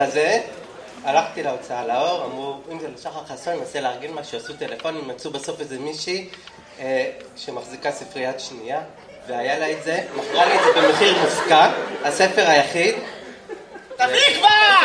הזה, הלכתי להוצאה לאור, אמרו, אם זה לשחר חסון, ננסה להרגיל מה שעשו טלפונים, מצאו בסוף איזה מישהי שמחזיקה ספריית שנייה, והיה לה את זה, מכרה לי את זה במחיר מופקע, הספר היחיד. תביא כבר!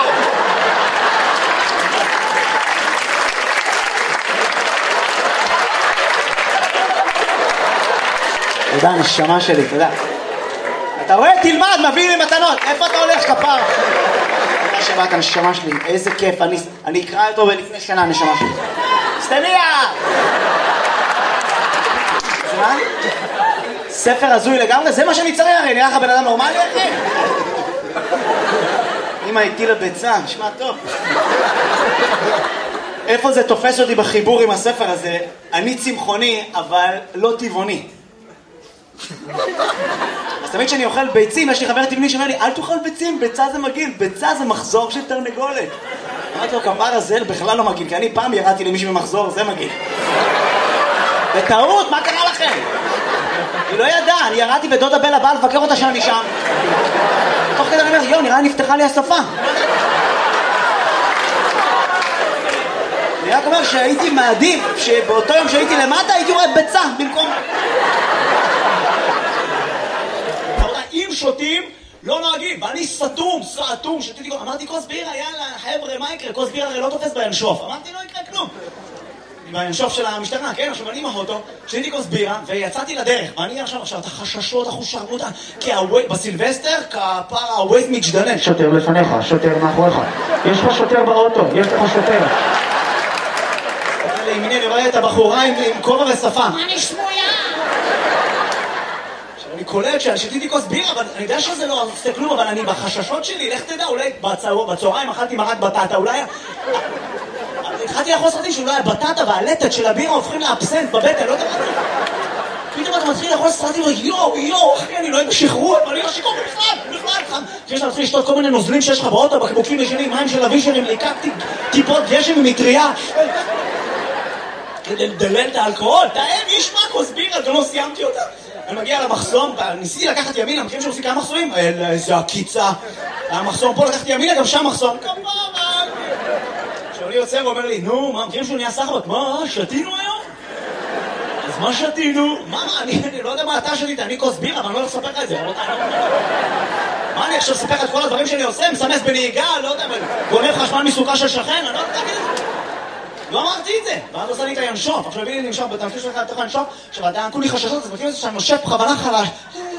תודה, נשמה שלי, תודה. אתה רואה? תלמד, מביא לי מתנות. איפה אתה הולך, כפר? תודה שבאת, נשמה שלי. איזה כיף. אני אקרא אותו לפני שנה, נשמה שלי. סטמיה! זה מה? ספר הזוי לגמרי? זה מה שאני צריך, הרי נראה לך בן אדם נורמלי, אחי? אמא הטילה ביצה, נשמע טוב. איפה זה תופס אותי בחיבור עם הספר הזה? אני צמחוני, אבל לא טבעוני. אז תמיד כשאני אוכל ביצים, יש לי חבר טבעוני שאומר לי, אל תאכל ביצים, ביצה זה מגעיל, ביצה זה מחזור של תרנגולת. אמרתי לו, כפר הזה בכלל לא מגעיל, כי אני פעם ירדתי למישהו במחזור, זה מגעיל. בטעות, מה קרה לכם? היא לא ידעה, אני ירדתי בדודה בלה, באה לבקר אותה שאני שם. תוך כדי אני אומר, יו, נראה נפתחה לי השפה. אני רק אומר שהייתי מעדיף, שבאותו יום שהייתי למטה, הייתי רואה ביצה במקום... אם שותים, לא נוהגים, ואני סתום, שתיתי, אמרתי כוס ביר, יאללה, חבר'ה, מה יקרה? כוס ביר הרי לא תופס בינשוף. אמרתי, לא יקרה כלום. בינשוף של המשטרה, כן, עכשיו אני עם האוטו, שתיתי כוס בירה, ויצאתי לדרך. ואני עכשיו, את החששות, החושרמותה, כי בסילבסטר, כפר הווייז מתג'דנן. שוטר לפניך, שוטר מאחוריך. יש לך שוטר באוטו, יש לך שוטר. לימיני, אני רואה את הבחורה עם כובע ושפה. מה נשמויה? אני קולט שתיתי כוס בירה, אבל אני יודע שזה לא עושה כלום, אבל אני בחששות שלי, לך תדע, אולי בצהריים אכלתי מרק בטטה, אולי... התחלתי לאכול סרטים שאולי הבטטה והלטת של הבירה הופכים לאבסנט בבטן, לא יודע מה. פתאום אתה מתחיל לאכול סרטים ויו, אחי, אני לא אוהב שחרור, אבל אני לא שיקור בכלל. כי שאתה מתחיל לשתות כל מיני נוזלים שיש לך באוטו, בקבוקים ישנים, מים של אבישרים, לקחתי טיפות גשם ממטריה. כדי לדלל את האלכוהול, יש מה כוס בירה, גם לא סיימתי אותה. אני מגיע למחסום, ניסיתי לקחת ימינה, מכירים שעושים כמה מחסומים? איזה הקיצה. המחסום פה לקחתי ימינה, גם שם מחסום. כפרה! כשאני יוצא ואומר לי, נו, מה, מכירים שהוא נהיה סחבק? מה, שתינו היום? אז מה שתינו? מה, אני לא יודע מה אתה שתית, אני כוס בירה, אבל אני לא הולך לספר לך את זה. מה, אני עכשיו אספר לך את כל הדברים שאני עושה? מסמס בנהיגה, לא יודע, גונב חשמל מסוכה של שכן, אני לא יודע להגיד את זה. לא אמרתי את זה, ואז עושה לי את הינשוף. עכשיו הביאי לי לנשוף, בתמשיך שלך לתוך הינשוף, עכשיו אתה כולי חששות, אז מכיר את זה שאני נושף בכוונה חלש.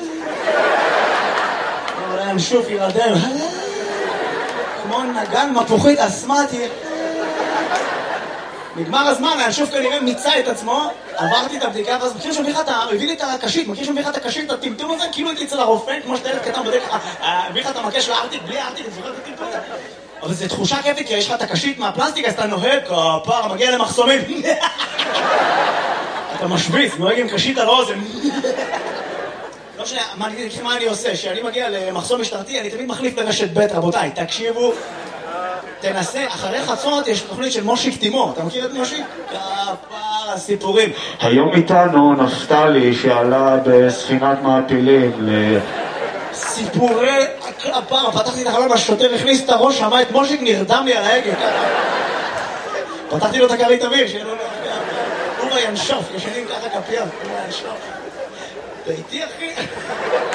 אבל הינשוף יירדם. כמו נגן מפוחית אסמטי. נגמר הזמן, הינשוף כנראה מיצה את עצמו, עברתי את הבדיקה, ואז מכיר שמביא לך את הביא לי את הקשית, מכיר שמביא לך את הקשית, את הטמטום הזה, כאילו הייתי אצל הרופא, כמו שאתה ילד קטן בדרך כלל, הביא לך את המקש לארטיק, בלי הארטיק, את זוכרת את הטמטום הזה. אבל זו תחושה כיפית, כי יש לך את הקשית מהפלסטיק, אז אתה נוהג, כפר, מגיע למחסומים. אתה משוויץ, נוהג עם קשית על האוזן. לא משנה, מה אני עושה? כשאני מגיע למחסום משטרתי, אני תמיד מחליף לרשת ב', רבותיי, תקשיבו, תנסה, אחרי חצות יש תוכנית של מושיק תימור, אתה מכיר את מושיק? כפר, הסיפורים. היום איתנו נפתלי שעלה בספינת מעפילים סיפורי הכלפה, פתחתי את החלון, השוטר הכניס את הראש, שמע את מושיק, נרדם לי על ההגה. פתחתי לו את הכרית אוויר, שיהיה לו הוא בינשוף, ישנים ככה כפיות, הוא בינשוף. אתה איתי אחי?